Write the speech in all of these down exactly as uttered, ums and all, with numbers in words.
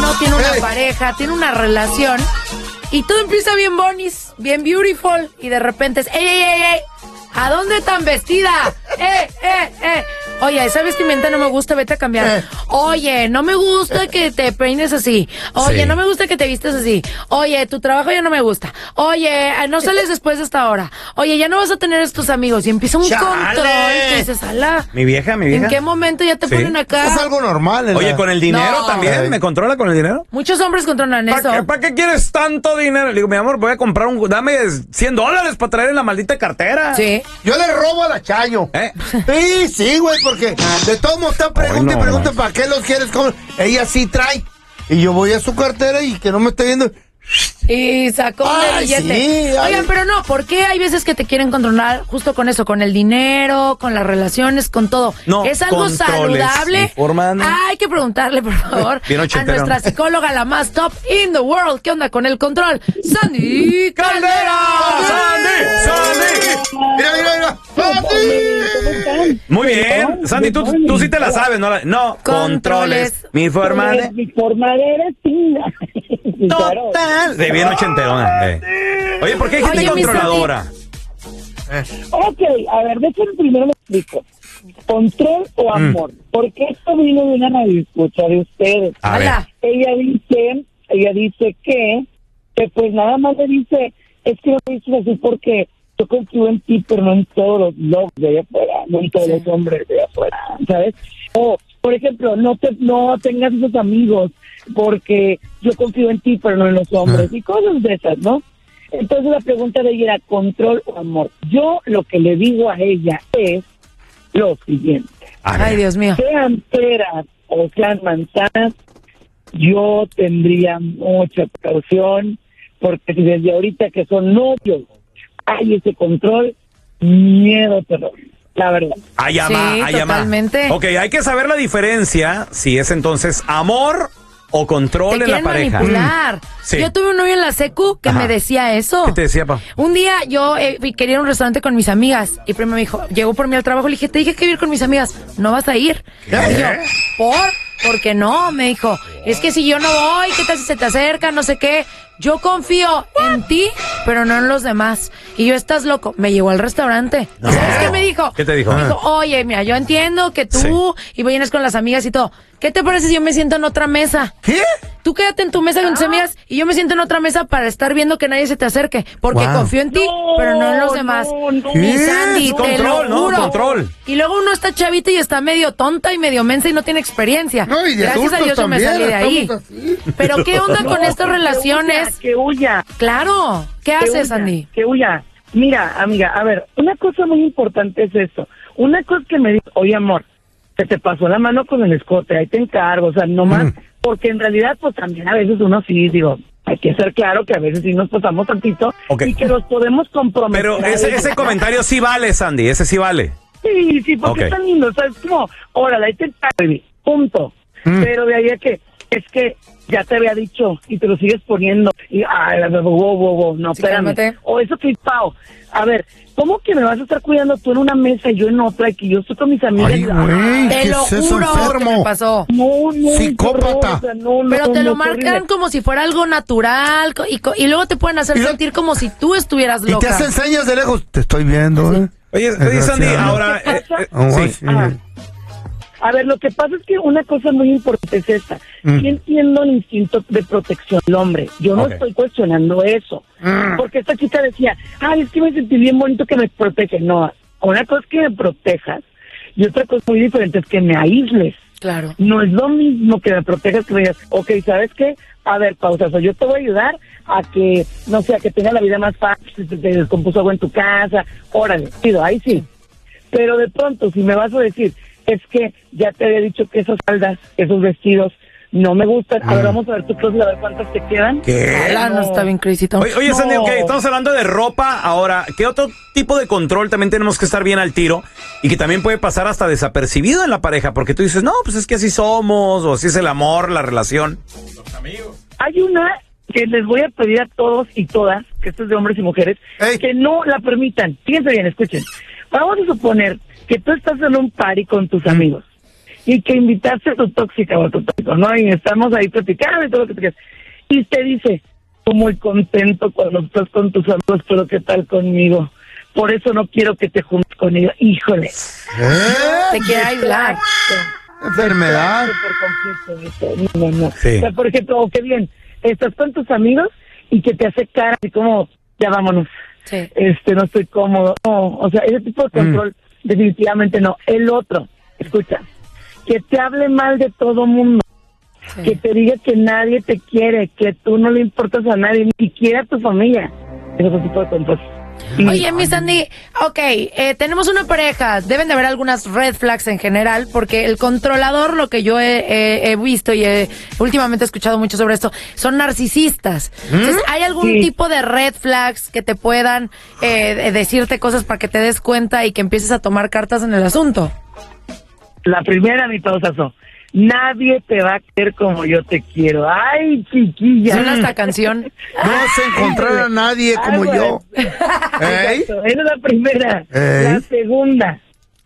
tiene una hey. pareja, tiene una relación, y todo empieza bien bonis, bien beautiful, y de repente es, ¡ey, ey, ey, ey! ¿A dónde tan vestida? ¡Eh, eh, eh! Oye, esa vestimenta no me gusta, vete a cambiar. Eh. Oye, no me gusta que te peines así. Oye, sí. no me gusta que te vistas así. Oye, tu trabajo ya no me gusta. Oye, no sales después de esta hora. Oye, ya no vas a tener estos amigos. Y empieza un ¡Chale! control. Y dices, ala. Mi vieja, mi vieja. ¿En qué momento ya te sí. ponen acá? Es algo normal. Oye, la... con el dinero no. también. ¿Me controla con el dinero? Muchos hombres controlan ¿Para eso. Qué, ¿Para qué quieres tanto dinero? Le digo, mi amor, voy a comprar un... Dame cien dólares para traer en la maldita cartera. Sí. Yo le robo a la Chayo. ¿Eh? Sí, sí, güey, porque de todo modo está pregunta no, y pregunta, no. ¿para qué los quieres? ¿Cómo? Ella sí trae. Y yo voy a su cartera y que no me esté viendo. Y sacó un billete. Sí, Oigan, pero no, ¿por qué hay veces que te quieren controlar justo con eso? Con el dinero, con las relaciones, con todo. No, ¿es algo saludable? Forma, ¿no? Hay que preguntarle, por favor, a nuestra psicóloga, la más top in the world. ¿Qué onda con el control? ¡Sandy Caldera! ¡Sandy! ¡Sandy! ¡Mira, mira, mira! ¡Sandy! Muy bien. Sandy, tú, tú sí te la sabes, ¿no? No, controles. Mi forma de... Mi forma de vestir. Total. De bien ochenterona. Eh. Oye, ¿por qué hay gente Oye, controladora? Eh. Ok, a ver, déjenme primero me explico. ¿Control o amor? Mm. Porque esto vino de una radioescucha de ustedes. A ver. Ella dice, ella dice que, que pues nada más le dice, es que no lo dices así porque yo confío en ti, pero no en todos los locos de allá afuera, no en todos sí. los hombres de allá afuera, ¿sabes? O, por ejemplo, no te no tengas esos amigos porque yo confío en ti, pero no en los hombres, y cosas de esas, ¿no? Entonces la pregunta de ella era control o amor. Yo lo que le digo a ella es lo siguiente. Ay, Dios mío. Sean peras o sean manzanas, yo tendría mucha precaución, porque si desde ahorita que son novios hay ese control, miedo, terror. La verdad. Allá sí, va, allá totalmente. va. Ok, hay que saber la diferencia si es entonces amor o control te en la pareja. Manipular. Mm. Sí. Yo tuve un novio en la secu que Ajá. me decía eso. ¿Qué te decía, pa? Un día yo eh, quería ir a un restaurante con mis amigas y primero me dijo, llegó por mí al trabajo, le dije, te dije que iba a ir con mis amigas, no vas a ir. ¿Qué? Y yo, ¿por? ¿Por qué no? Me dijo, es que si yo no voy, ¿qué tal si se te acerca? No sé qué. Yo confío en ti, pero no en los demás. Y yo, estás loco. Me llevó al restaurante. No. ¿Sabes qué me dijo? ¿Qué te dijo? Me dijo, oye, mira, yo entiendo que tú sí. y vienes con las amigas y todo. ¿Qué te parece si yo me siento en otra mesa? ¿Qué? Tú quédate en tu mesa con tus amigas y yo me siento en otra mesa para estar viendo que nadie se te acerque. Porque wow. confío en ti, no, pero no en los demás. No, no. Mi Sandy, te control, lo juro. No, control. Y luego uno está chavito y está medio tonta y medio mensa y no tiene experiencia. No, y de Gracias a Dios yo me salí de ahí. Pero ¿qué onda no, con estas relaciones? Que huya. Claro. ¿Qué haces, Sandy? Que huya. Mira, amiga, a ver, una cosa muy importante es esto. Una cosa que me dijo, oye, amor, se te pasó la mano con el escote, ahí te encargo, o sea, no más, mm. porque en realidad, pues también a veces uno sí, digo, hay que ser claro que a veces sí nos pasamos tantito okay. y que los podemos comprometer. Pero ese, ese comentario sí vale, Sandy, ese sí vale. Sí, sí, porque okay. es tan lindo, o sea, es como, órale, ahí te encargo, punto. Mm. Pero de ahí a que, es que ya te había dicho y te lo sigues poniendo y ay, wow, wow, wow, no, sí, espérame. Cálmate. O eso que pao. A ver, ¿cómo que me vas a estar cuidando tú en una mesa y yo en otra y que yo estoy con mis amigas? Ay, güey, te lo es juro que me pasó. No, no, psicópata. O sea, no, no, Pero te no, lo marcan horrible. Como si fuera algo natural y, y luego te pueden hacer sentir como si tú estuvieras loca. Y te hacen señas de lejos. Te estoy viendo, ¿eh? Oye, oye Sandy, ahora... Eh, eh, oh, sí. sí. A ver, lo que pasa es que una cosa muy importante es esta. Mm. Sí entiendo el instinto de protección del hombre. Yo no okay. estoy cuestionando eso. Mm. Porque esta chica decía, ay, es que me sentí bien bonito que me protege. No, una cosa es que me protejas y otra cosa muy diferente es que me aísles. Claro. No es lo mismo que me protejas que me digas, ok, ¿sabes qué? A ver, pausa, o sea, yo te voy a ayudar a que, no sé, a que tenga la vida más fácil, si te descompuso algo en tu casa, órale, pido, ahí sí. Pero de pronto, si me vas a decir, es que ya te había dicho que esas faldas, esos vestidos, no me gustan. Ahora vamos a ver tu closet, a ver cuántas te quedan. ¿Qué? Ah, no, no está bien crazy. Oye, oye no. Sandy, ok, estamos hablando de ropa. Ahora, ¿qué otro tipo de control también tenemos que estar bien al tiro? Y que también puede pasar hasta desapercibido en la pareja. Porque tú dices, no, pues es que así somos, o así es el amor, la relación. Los amigos. Hay una que les voy a pedir a todos y todas, que esto es de hombres y mujeres, hey. que no la permitan. Fíjense bien, escuchen. Vamos a suponer que tú estás en un party con tus amigos y que invitaste a tu tóxica o a tu tóxico ¿no? Y estamos ahí platicando y todo lo que te quieras. Y te dice, estoy muy contento cuando estás con tus amigos, pero ¿qué tal conmigo? Por eso no quiero que te juntes con ellos. Híjole. ¿Eh? Te quiere aislar. Enfermedad. Por completo. No, no, no. Sí. O sea, por ejemplo, oh, qué bien, estás con tus amigos y que te hace cara así como, ya vámonos. Sí. Este, no estoy cómodo. No, o sea, ese tipo de control, mm. definitivamente no. El otro, escucha, que te hable mal de todo mundo. Sí. Que te diga que nadie te quiere, que tú no le importas a nadie, ni siquiera a tu familia. Ese es el tipo de control. Sí. Oye, mi Sandy, ok, eh, tenemos una pareja, deben de haber algunas red flags en general, porque el controlador, lo que yo he, he, he visto y he, últimamente he escuchado mucho sobre esto, son narcisistas. ¿Mm? Entonces, ¿hay algún sí. tipo de red flags que te puedan eh, decirte cosas para que te des cuenta y que empieces a tomar cartas en el asunto? La primera, mi pausazo. Nadie te va a querer como yo te quiero. Ay, chiquilla. Suena esta canción. No vas a encontrar a nadie como Ay, yo. ¿Eh? Esa es la primera. ¿Eh? La segunda.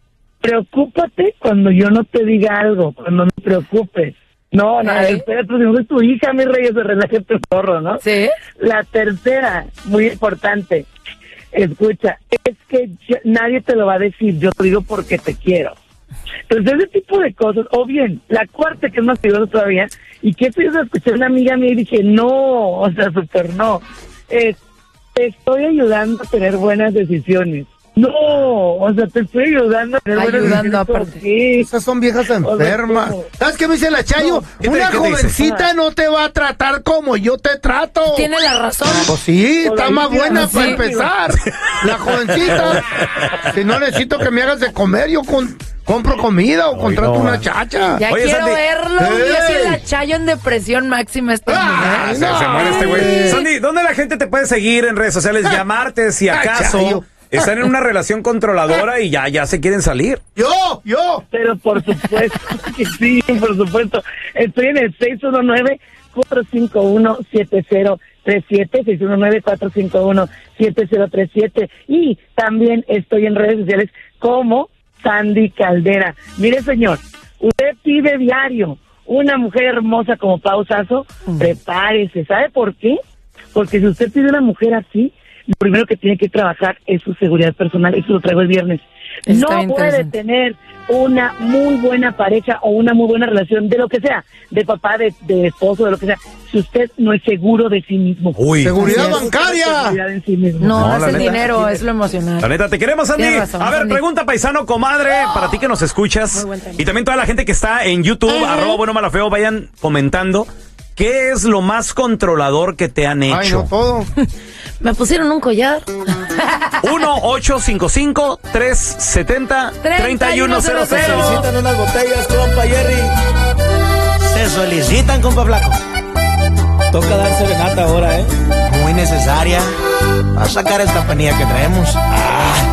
Preocúpate cuando yo no te diga algo. Cuando me preocupes. No, no, ¿Eh? espérate, si no es tu hija, mi rey, se relaje tu zorro, ¿no? Sí. La tercera, muy importante. Escucha, es que yo, nadie te lo va a decir. Yo te digo porque te quiero. Entonces, ese tipo de cosas, o bien, la cuarta, que es más peligrosa todavía, y que esto yo escuché a una amiga mía y dije, no, o sea, súper no, es, te estoy ayudando a tener buenas decisiones. No, o sea, te estoy ayudando a tener ayudando buenas decisiones. Aparte. ¿Qué? Esas son viejas enfermas. O sea, ¿sabes qué me dice la Chayo? No, Una te, jovencita no te va a tratar como yo te trato. Tiene la razón. Pues sí, está más buena sí. para empezar. La jovencita. Si no necesito que me hagas de comer, yo con... compro comida o contrato no, una chacha. Ya Oye, quiero Sandy. verlo. ¡Ey! Y así la Chayo en depresión máxima esta Ah, mujer. Se, no. se muere este güey. Sandy, ¿dónde la gente te puede seguir en redes sociales? Llamarte si acaso Chayo. están en una relación controladora y ya, ya se quieren salir. Yo, yo. Pero por supuesto que sí, por supuesto. Estoy en el seis uno nueve, cuatro cinco uno, siete cero tres siete, seis uno nueve, cuatro cinco uno, siete cero tres siete. Y también estoy en redes sociales como Sandy Caldera. Mire, señor, usted pide diario una mujer hermosa como Pau Sasso, mm. prepárese. ¿Sabe por qué? Porque si usted pide una mujer así, lo primero que tiene que trabajar es su seguridad personal. Eso lo traigo el viernes. Está no puede tener una muy buena pareja o una muy buena relación de lo que sea, de papá, de, de esposo, de lo que sea, si usted no es seguro de sí mismo. Uy. Seguridad Si bancaria. seguridad en sí mismo. No, no, No, es la el neta. dinero, es lo emocional. La neta, te queremos, Sandy. Tienes razón, A ver, Sandy. pregunta paisano, comadre, para ti que nos escuchas. Muy buen tema. Y también toda la gente que está en YouTube, Uh-huh. arroba bueno mala feo, vayan comentando. ¿Qué es lo más controlador que te han hecho? Ay, no todo. Me pusieron un collar. uno ocho cinco cinco, tres siete cero, tres uno cero cero. Solicitan unas botellas, compa Jerry. Se solicitan, compa Flaco. Toca dar serenata ahora, ¿eh? Muy necesaria. A sacar esta panilla que traemos. Ah.